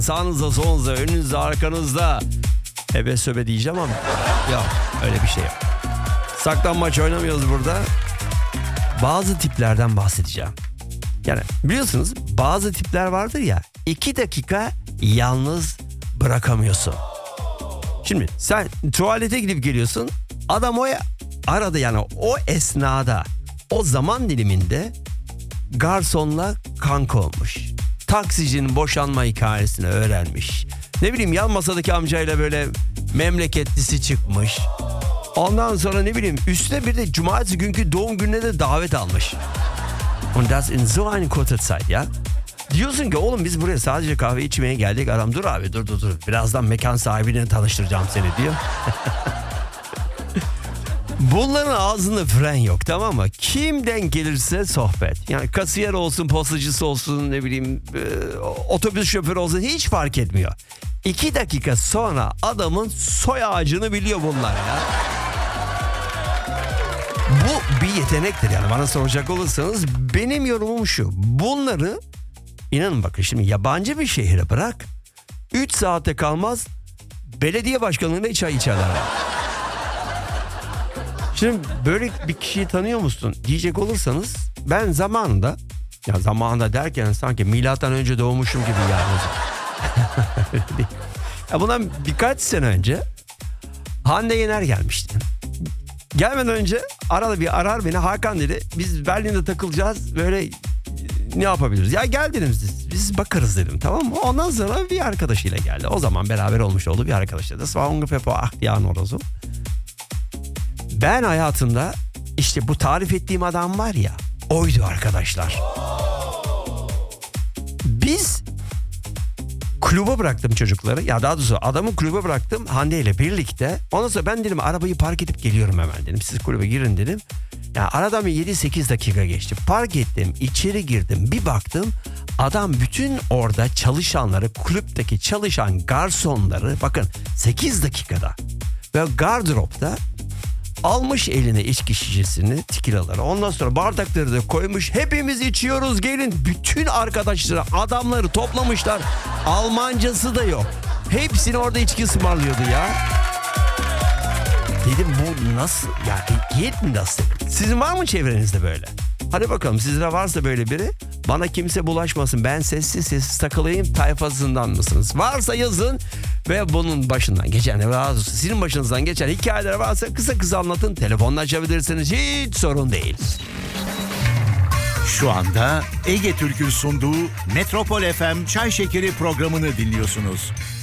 Sağınızda, solunuza, önünüzde, arkanızda. Ebe söbe diyeceğim ama yok, öyle bir şey yok. Saklambaç oynamıyoruz burada. Bazı tiplerden bahsedeceğim. Yani biliyorsunuz bazı tipler vardır ya, 2 dakika yalnız bırakamıyorsun. Şimdi sen tuvalete gidip geliyorsun. Adam o arada, yani o esnada, o zaman diliminde garsonla kanka olmuş. Taksicinin boşanma hikayesini öğrenmiş. Ne bileyim, yan masadaki amcayla böyle memleketlisi çıkmış. Ondan sonra ne bileyim, üstüne bir de cumartesi günkü doğum gününe de davet almış. Und das in so eine kurze Zeit ya. Diyorsun ki oğlum biz buraya sadece kahve içmeye geldik. Adam dur abi dur. Birazdan mekan sahibine tanıştıracağım seni diyor. Bunların ağzında fren yok, tamam mı? Kimden gelirse sohbet. Yani kasiyer olsun, postacısı olsun, ne bileyim otobüs şoförü olsun, hiç fark etmiyor. 2 dakika sonra adamın soy ağacını biliyor bunlar ya. Bu bir yetenektir yani, bana soracak olursanız. Benim yorumum şu: bunları, inanın bakın, şimdi yabancı bir şehre bırak, 3 saate kalmaz belediye başkanlığında çay içerler. Şimdi böyle bir kişiyi tanıyor musun diyecek olursanız, ben zamanında, ya zamanında derken sanki milattan önce doğmuşum gibi yani. Ya bundan birkaç sene önce Hande Yener gelmişti. Gelmeden önce arada bir arar beni, Hakan dedi, biz Berlin'de takılacağız, böyle ne yapabiliriz? Ya gel dedim, biz bakarız dedim, tamam mı? Ondan sonra bir arkadaşıyla geldi. O zaman beraber olmuş olduğu bir arkadaşıyla. Das war ungefähr vor 8 Jahren oder so. Ben hayatımda işte bu tarif ettiğim adam var ya, oydu arkadaşlar. Biz kluba bıraktım çocukları. Ya daha doğrusu adamı kluba bıraktım Hande ile birlikte. Ondan sonra ben dedim arabayı park edip geliyorum hemen dedim. Siz kulübe girin dedim. Ya aradan 7-8 dakika geçti. Park ettim, içeri girdim. Bir baktım adam bütün orada çalışanları, kulüpteki çalışan garsonları, bakın 8 dakikada ve gardıropta almış eline içki şişesini, tekilaları. Ondan sonra bardakları da koymuş. Hepimiz içiyoruz gelin. Bütün arkadaşları, adamları toplamışlar. Almancası da yok. Hepsini orada içki ısmarlıyordu ya. Dedim bu nasıl? Ya yet mi nasıl? Sizin var mı çevrenizde böyle? Hadi bakalım, sizde varsa böyle biri, bana kimse bulaşmasın, ben sessiz takılayım tayfasından mısınız? Varsa yazın ve bunun başından geçen, sizin başınızdan geçen hikayeler varsa kısa anlatın. Telefonla açabilirsiniz, hiç sorun değil. Şu anda Ege Türk'ün sunduğu Metropol FM Çay Şekeri programını dinliyorsunuz.